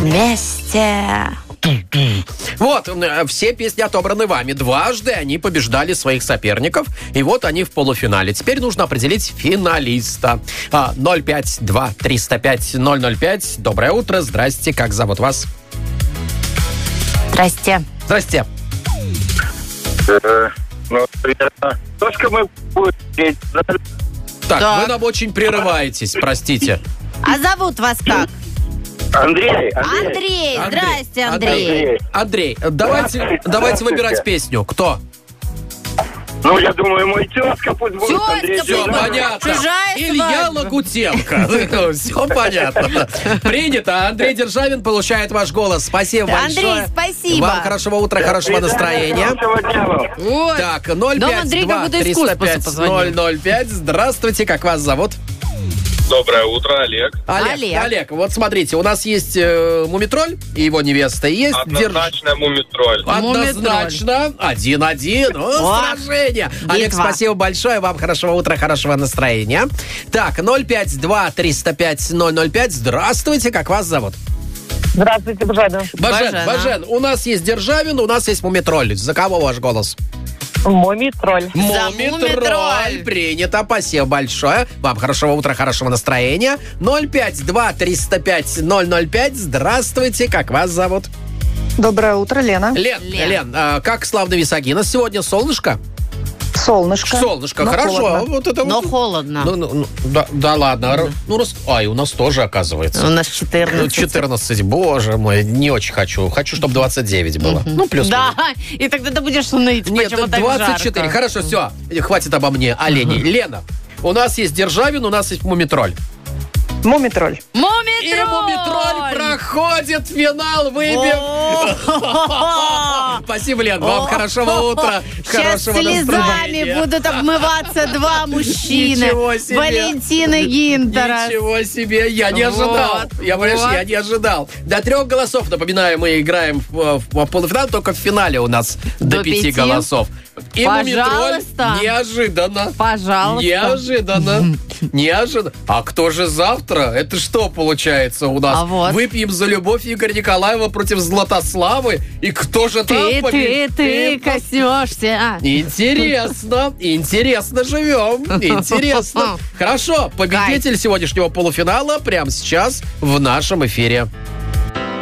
Вместе. Вот, все песни отобраны вами. Дважды они побеждали своих соперников. И вот они в полуфинале. Теперь нужно определить финалиста. 052-305-005. Доброе утро. Здрасте. Как зовут вас? Здрасте. Здрасте. Точка мы будем. Так, Так. вы нам очень прерываетесь, простите. А зовут вас как? Андрей. Андрей. Здрасте, Андрей. Андрей, давайте выбирать песню. Кто? Ну, я думаю, мой тезка пусть будет. Тезка Андрей пусть Все будет. Жирновский. понятно. Чужая Илья свадьба. Лагутенко. Все понятно. Принято. Андрей Державин получает ваш голос. Спасибо большое. Андрей, спасибо. Вам хорошего утра, хорошего настроения. Хорошего дня вам. Вот. Так, Андрей как будто из космоса позвонил. 052-305-005. Здравствуйте, как вас зовут? Доброе утро, Олег. Олег, вот смотрите, у нас есть Мумитроль и его невеста. Есть Однозначно Мумитроль. Однозначно. 1-1. Сражение. Олег, Битва. спасибо большое. Вам хорошего утра, хорошего настроения. Так, 052-305-005. Здравствуйте, как вас зовут? Здравствуйте, Бажена. Бажен, у нас есть Державин, у нас есть Мумитроль. За кого ваш голос? Мумитроль. Мумитроль. Принято, спасибо большое. Вам хорошего утра, хорошего настроения. 052-305-005. Здравствуйте, как вас зовут? Доброе утро, Лена. Лен, как славно Висагина? Сегодня солнышко? Солнышко. Солнышко, Но хорошо. холодно. Вот это Но вот. холодно. Да ладно. Ай, у нас тоже, оказывается. У нас 14. 14, боже мой, не очень хочу. Хочу, чтобы 29 было. Ну, плюс. Да, и тогда ты будешь ныть, Нет, почему так 24. жарко. Хорошо, все. Хватит обо мне, олени. Лена, у нас есть Державин, у нас есть Мумитроль. Мумитроль. И Мумитроль проходит финал, выбив. Спасибо, Лен, вам хорошего утра, Сейчас хорошего слезами настроения. будут обмываться два мужчины. Ничего себе. Валентин и Гинтерас. Ничего себе, я не ожидал. Я не ожидал. До 3 голосов, напоминаю, мы играем в полуфинал, только в финале у нас до 5 5. голосов. И Мумитроль Пожалуйста. неожиданно. Пожалуйста. Неожиданно. А кто же завтра? Это что получается у нас? А вот. Выпьем за любовь Игоря Николаева против Златославы. И кто же там Ты победит? коснешься. Интересно живем. Интересно. Хорошо, победитель сегодняшнего полуфинала прямо сейчас в нашем эфире.